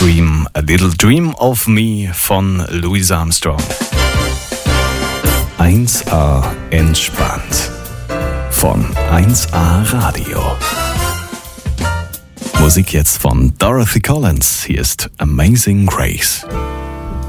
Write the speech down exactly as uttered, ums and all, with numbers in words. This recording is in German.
Dream, A Little Dream of Me von Louis Armstrong. eins A entspannt von eins A Radio. Musik jetzt von Dorothy Collins. Hier ist Amazing Grace.